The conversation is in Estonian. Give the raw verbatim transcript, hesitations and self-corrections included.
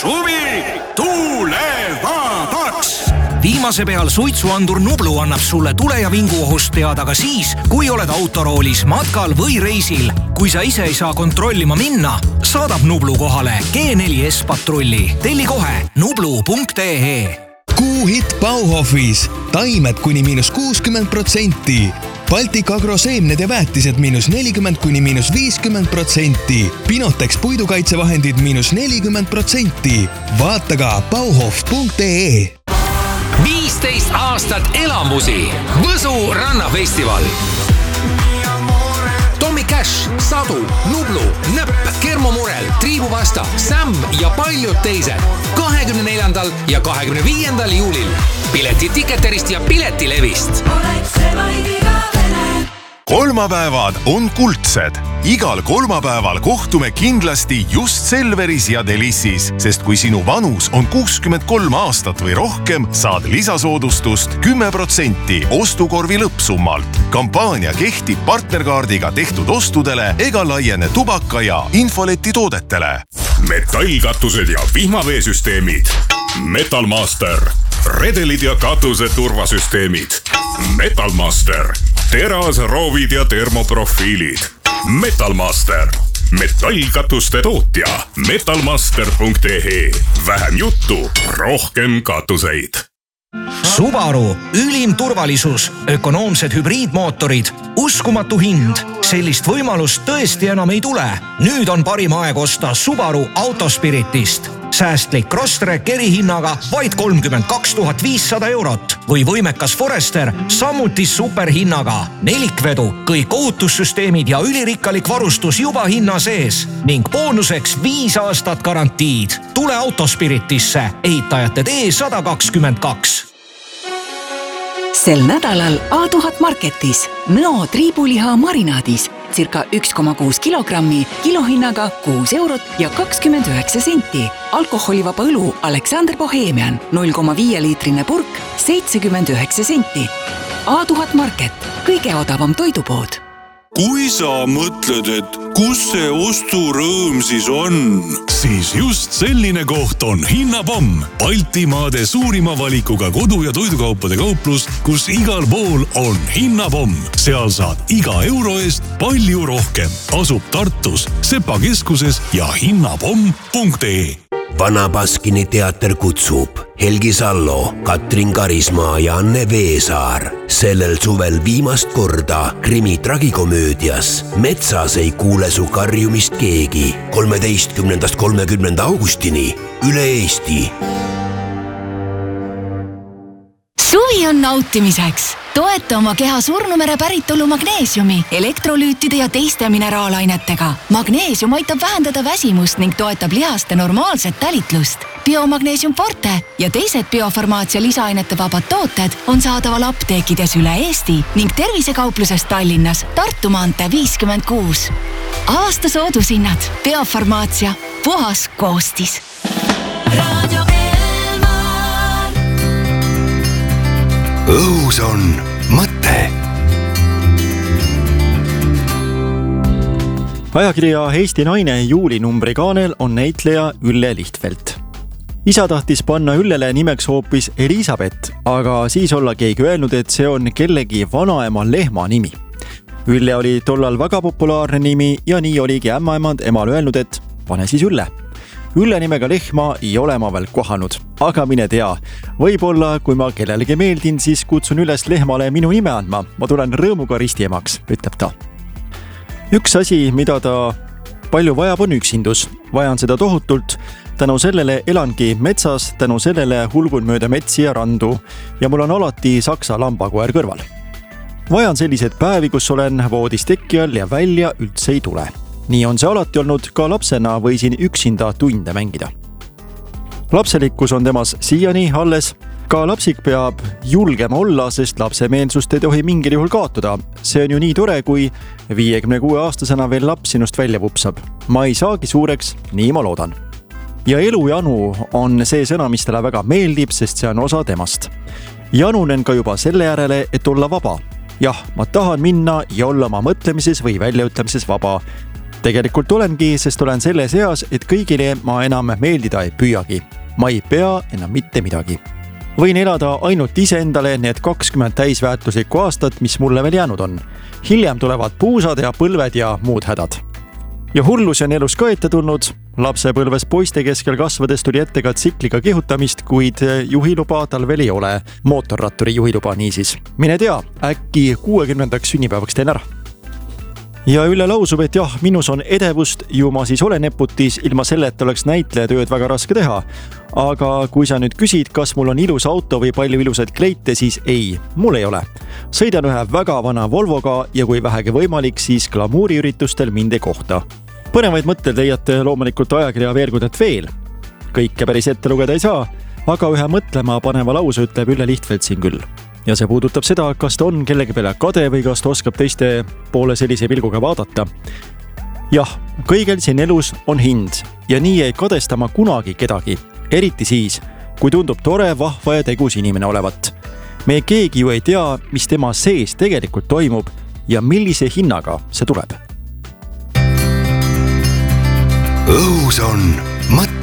suvi tuulevabaks. Viimase peal suitsuandur Nublu annab sulle tule- ja vinguohust teada ka siis, kui oled autoroolis, matkal või reisil. Kui sa ise ei saa kontrollima minna, saadab Nublu kohale G neli S patrulli. Telli kohe nublu punkt ee. Kuuhitt Bauhofis. Taimed kuni miinus kuuskümmend protsenti. Baltic Agro seemned ja väetised miinus nelikümmend kuni miinus viiskümmend protsenti. Pinotex puidukaitsevahendid miinus nelikümmend protsenti. Vaata ka bauhof punkt ee. viisteist aastat elamusi. Võsu rannafestival. Tommy Cash, Sadu, Nublu, Näpp, Kermo Murel, Triibu Vasta, Sam ja paljud teised. kahekümne neljandal ja kahekümne viiendal juulil. Pileti Ticketerist ja Piletilevist. Kolmapäevad on kuldsed. Igal kolmapäeval kohtume kindlasti just Selveris ja Delissis, sest kui sinu vanus on kuuskümmend kolm aastat või rohkem, saad lisasoodustust kümme protsenti ostukorvi lõppsummalt. Kampaania kehtib partnerkaardiga tehtud ostudele ega laiene tubaka ja infoleti toodetele. Metallkatused ja vihmaveesüsteemid. Metalmaster. Redelid ja katuse turvasüsteemid. Metalmaster. Teras, roovid ja termoprofiilid. Metalmaster. Metallkatuste tootja. metalmaster punkt ee. Vähem juttu, rohkem katuseid. Subaru, ülim turvalisus, ökonoomsed hübriidmootorid, uskumatu hind. Sellist võimalust tõesti enam ei tule. Nüüd on parim aeg osta Subaru Autospiritist. Säästlik Crosstrek erihinnaga vaid kolmkümmend kaks tuhat viissada eurot või võimekas Forester samuti superhinnaga. Nelikvedu, kõik ohutussüsteemid ja ülirikkalik varustus juba hinna sees ning boonuseks viis aastat garantiid. Tule Autospiritisse, ehitajate tee sada kakskümmend kaks. Sel nädalal A tuhat Marketis Nõo triibuliha marinaadis circa üks koma kuus kilogrammi kilohinnaga kuus eurot ja kakskümmend üheksa senti. Alkoholivaba õlu Alexander Bohemian null koma viis liitrine purk seitsekümmend üheksa senti. A tuhat Market, kõige odavam toidupood. Kui sa mõtled, et kus see osturõõm siis on, siis just selline koht on Hinnapomm. Baltimaade suurima valikuga kodu- ja toidukaupade kauplus, kus igal pool on Hinnapomm. Seal saad iga euro eest palju rohkem. Asub Tartus, Sepa keskuses ja hinnapomm punkt ee. Vana Baskini teater kutsub Helgi Sallo, Katrin Karismaa ja Anne Veesaar sellel suvel viimast korda krimi tragikomöödias Metsas ei kuule su karjumist keegi kolmeteistkümnendast kolmekümnenda augustini üle Eesti. Suvi on nautimiseks. Toeta oma keha surnumere päritolu magneesiumi, elektrolüütide ja teiste mineraalainetega. Magneesium aitab vähendada väsimust ning toetab lihaste normaalset tälitlust. Biomagneesium Forte ja teised biofarmaatsia lisaainete vabad tooted on saadaval apteekides üle Eesti ning tervisekaupluses Tallinnas Tartu maantee viiskümmend kuus. Aasta soodushinnad. Biofarmaatsia. Puhas koostis. Radio Õhus on mõte. Ajakirja Eesti Naine juulinumbri kaanel on näitleja Ülle Lihtfelt. Isa tahtis panna Üllele nimeks hoopis Elisabeth, aga siis olla keegi öelnud, et see on kellegi vanaema lehma nimi. Ülle oli tollal väga populaarne nimi ja nii oligi ämmaemand emal öelnud, et pane siis Ülle. Ülle nimega lehma ei ole ma veel kohanud, aga mine tea. Võib-olla, kui ma kellelegi meeldin, siis kutsun üles lehmale minu nime andma. Ma tulen rõõmuga ristiemaks, ütleb ta. Üks asi, mida ta palju vajab, on üksindus. Vajan seda tohutult. Tänu sellele elangi metsas, tänu sellele hulgun mööda metsi ja randu ja mul on alati saksa lambakoer kõrval. Vajan sellised päevi, kus olen voodis teki all ja välja üldse ei tule. Nii on see alati olnud, ka lapsena võisin üksinda tunde mängida. Lapselikkus on temas siiani alles. Ka lapsik peab julgema olla, sest lapsemeelsust ei tohi mingil juhul kaotada. See on ju nii tore, kui viiekümne kuue aastasena veel laps sinust välja vupsab. Ma ei saagi suureks, nii ma loodan. Ja elujanu on see sõna, mis talle väga meeldib, sest see on osa temast. Janunen ka juba selle järele, et olla vaba. Jah, ma tahan minna ja olla oma mõtlemises või väljaütlemises vaba. tegelikult olengi, sest olen selles eas, et kõigile ma enam meeldida ei püüagi. Ma ei pea enam mitte midagi. Võin elada ainult iseendale need kakskümmend täisväärtuslikku aastat, mis mulle veel jäänud on. Hiljem tulevad puusad ja põlved ja muud hädad. Ja hullus on elus ka ette tulnud. Lapsepõlves poiste keskel kasvades tuli ette ka tsikliga kihutamist, kuid juhiluba tal veel ei ole. Mootorratturi juhiluba niisiis. Mine tea, äkki kuuekümnendaks sünnipäevaks teen ära. Ja Ülle lausub, et jah, minus on edevust, ju ma siis olen neputis, ilma selleta oleks näitlejatööd väga raske teha. Aga kui sa nüüd küsid, kas mul on ilus auto või palju ilusaid kleite, siis ei, mul ei ole. Sõidan ühe väga vana Volvoga ja kui vähegi võimalik, siis glamuuriüritustel minde kohta. Põnevaid mõtteid leiate loomulikult ajakirja Veergudet veel. Kõike päris ette lugeda ei saa, aga ühe mõtlema paneva lause ütleb Ülle Lihtfeld siin küll. Ja see puudutab seda, kas ta on kellegi peale kade või kas ta oskab teiste poole sellise pilguga vaadata. Jah, kõigel siin elus on hind ja nii ei kadesta ma kunagi kedagi, eriti siis, kui tundub tore, vahva ja tegus inimene olevat. Me keegi ju ei tea, mis tema sees tegelikult toimub ja millise hinnaga see tuleb. Õhus on mõte.